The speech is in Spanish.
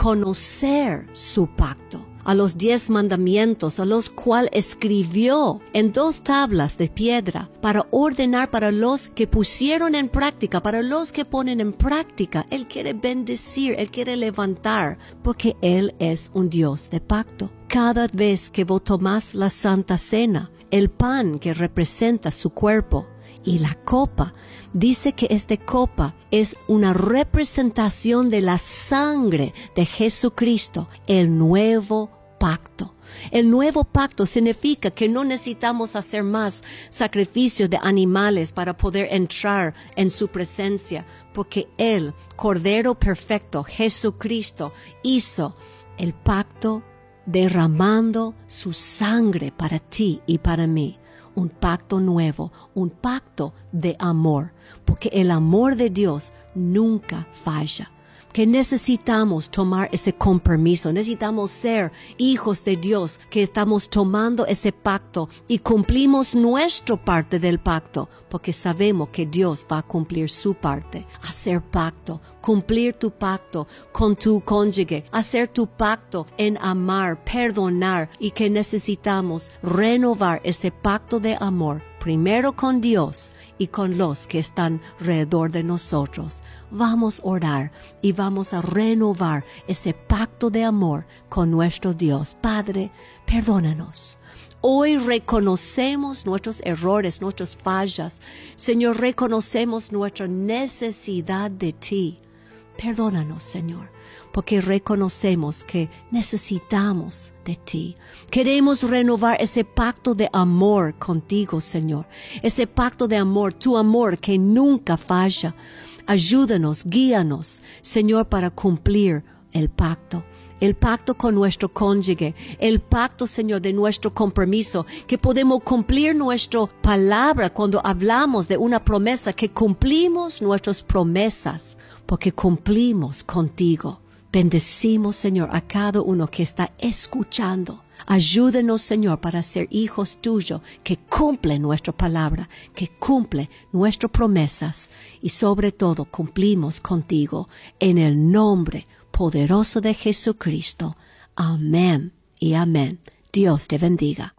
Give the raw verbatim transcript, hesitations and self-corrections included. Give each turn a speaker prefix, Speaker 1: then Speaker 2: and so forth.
Speaker 1: reconocer su pacto, a los diez mandamientos, a los cuales escribió en dos tablas de piedra para ordenar para los que pusieron en práctica, para los que ponen en práctica. Él quiere bendecir, Él quiere levantar, porque Él es un Dios de pacto. Cada vez que vos tomás la Santa Cena, el pan que representa su cuerpo y la copa, dice que esta copa es una representación de la sangre de Jesucristo, el nuevo pacto. El nuevo pacto significa que no necesitamos hacer más sacrificios de animales para poder entrar en su presencia, porque Él, Cordero perfecto, Jesucristo, hizo el pacto derramando su sangre para ti y para mí. Un pacto nuevo, un pacto de amor, porque el amor de Dios nunca falla. Que necesitamos tomar ese compromiso, necesitamos ser hijos de Dios, que estamos tomando ese pacto y cumplimos nuestra parte del pacto, porque sabemos que Dios va a cumplir su parte. Hacer pacto, cumplir tu pacto con tu cónyuge, hacer tu pacto en amar, perdonar, y que necesitamos renovar ese pacto de amor, primero con Dios y con los que están alrededor de nosotros. Vamos a orar y vamos a renovar ese pacto de amor con nuestro Dios. Padre, perdónanos. Hoy reconocemos nuestros errores, nuestras fallas. Señor, reconocemos nuestra necesidad de ti. Perdónanos, Señor, porque reconocemos que necesitamos de ti. Queremos renovar ese pacto de amor contigo, Señor. Ese pacto de amor, tu amor que nunca falla. Ayúdanos, guíanos, Señor, para cumplir el pacto. El pacto con nuestro cónyuge, el pacto, Señor, de nuestro compromiso, que podemos cumplir nuestra palabra cuando hablamos de una promesa, que cumplimos nuestras promesas, porque cumplimos contigo. Bendecimos, Señor, a cada uno que está escuchando. Ayúdenos, Señor, para ser hijos tuyos, que cumplen nuestra palabra, que cumplen nuestras promesas y sobre todo cumplimos contigo en el nombre poderoso de Jesucristo. Amén y amén. Dios te bendiga.